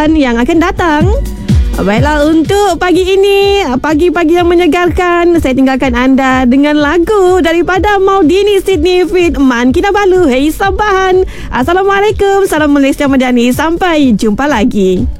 pekan yang akan datang. Baiklah, untuk pagi ini, pagi-pagi yang menyegarkan, saya tinggalkan anda dengan lagu daripada Maudini Sydney Fit Man Kinabalu. Hey Sabahan. Assalamualaikum, salam Malaysia Madani. Sampai jumpa lagi.